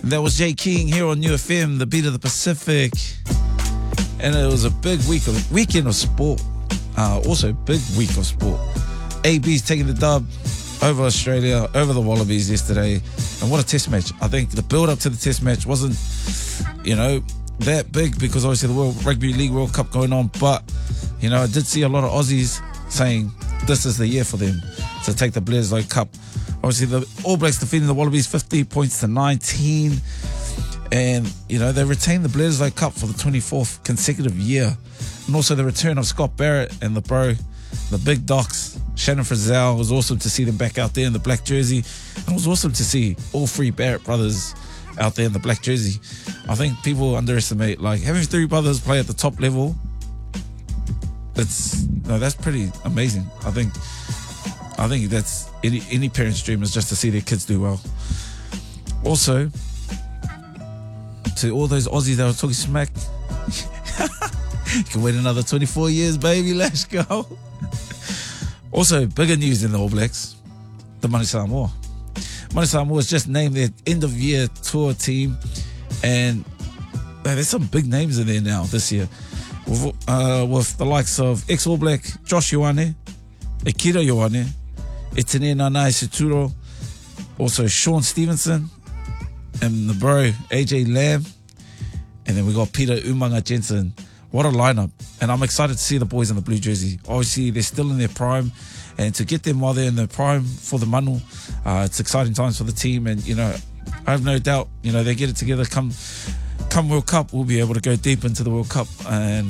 That was Jay King here on New FM, the beat of the Pacific. And it was a big weekend of sport. Also big week of sport. AB's taking the dub over Australia, over the Wallabies yesterday. And what a test match. I think the build up to the test match wasn't, that big because obviously the World Rugby League World Cup going on. But, I did see a lot of Aussies saying this is the year for them to take the Bledisloe Cup. Obviously, the All Blacks defeating the Wallabies 50 points to 19. And, they retained the Bledisloe Cup for the 24th consecutive year. And also the return of Scott Barrett and the big docs, Shannon Frizzell. It was awesome to see them back out there in the black jersey. And it was awesome to see all three Barrett brothers out there in the black jersey. I think people underestimate, having three brothers play at the top level. That's pretty amazing. I think that's any parent's dream is just to see their kids do well. Also, to all those Aussies that were talking smack, you can wait another 24 years, baby. Let's go. Also, bigger news in the All Blacks, the Manu Samoa. Manu Samoa has just named their end-of-year tour team, and there's some big names in there now this year, with the likes of ex-All Black Josh Ioane, Akira Ioane, Etene Nanai Seturo, also Sean Stevenson, and the bro AJ Lamb, and then we got Peter Umanga Jensen. What a lineup. And I'm excited to see the boys in the blue jersey. Obviously they're still in their prime, and to get them while they're in their prime for the Manu, it's exciting times for the team. And I have no doubt they get it together. Come World Cup, we'll be able to go deep into the World Cup and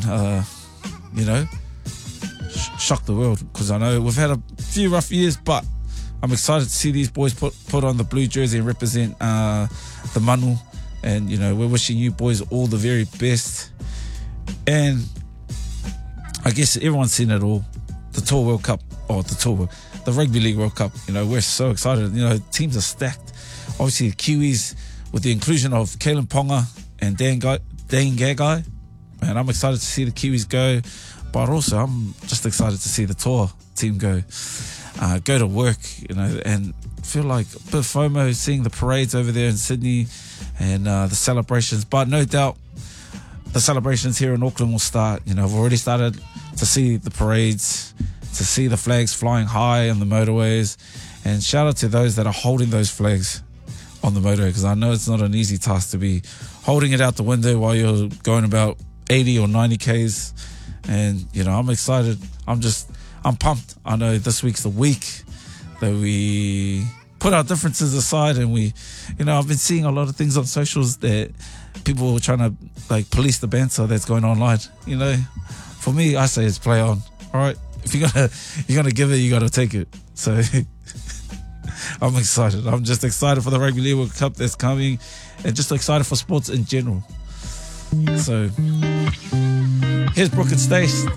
shock the world, because I know we've had a few rough years, but I'm excited to see these boys put on the blue jersey and represent the Manu. And we're wishing you boys all the very best. And I guess everyone's seen it all, the Tour World Cup, the Rugby League World Cup. We're so excited. Teams are stacked. Obviously the Kiwis, with the inclusion of Kalen Ponga and Dane Gagai, man, I'm excited to see the Kiwis go. But also, I'm just excited to see the Tour team go to work, and feel like a bit of FOMO seeing the parades over there in Sydney and the celebrations. But no doubt, the celebrations here in Auckland will start. I've already started to see the parades, to see the flags flying high on the motorways. And shout out to those that are holding those flags on the motorway, because I know it's not an easy task to be holding it out the window while you're going about 80 or 90 Ks. And, I'm excited. I'm pumped. I know this week's the week that we put our differences aside, and I've been seeing a lot of things on socials that people are trying to police the banter that's going online. For me, I say it's play on. All right. If you're gonna give it, you gotta take it. So I'm excited. I'm just excited for the Rugby League World Cup that's coming, and just excited for sports in general. So here's Brooke and Stace.